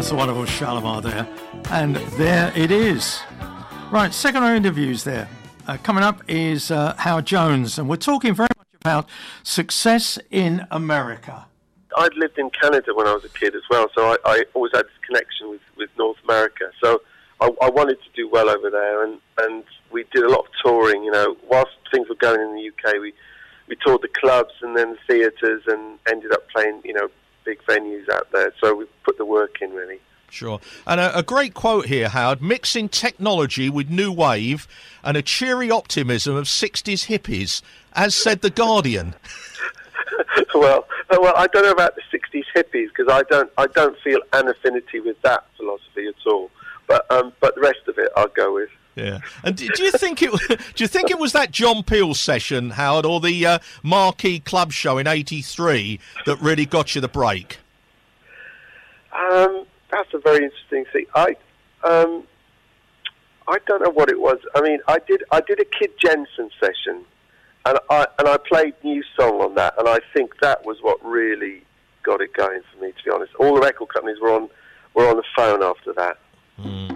That's the wonderful Shalimar there. And there it is. Right, second row interviews there. Coming up is Howard Jones, and we're talking very much about success in America. I'd lived in Canada when I was a kid as well, so I always had this connection with North America. So I wanted to do well over there, and we did a lot of touring. Whilst things were going in the UK, we toured the clubs and then the theatres and ended up playing, big venues out there. So we put the work in, really. Sure. And a great quote here, Howard, mixing technology with new wave and a cheery optimism of 60s hippies, as said The Guardian. well, I don't know about the 60s hippies, because I don't feel an affinity with that philosophy at all. But the rest of it I'll go with. Yeah. And do you think it was that John Peel session, Howard, or the Marquee Club show in '83 that really got you the break? That's a very interesting thing. I don't know what it was. I mean, I did a Kid Jensen session, and I played New Song on that, and I think that was what really got it going for me. To be honest, all the record companies were on the phone after that. Mm.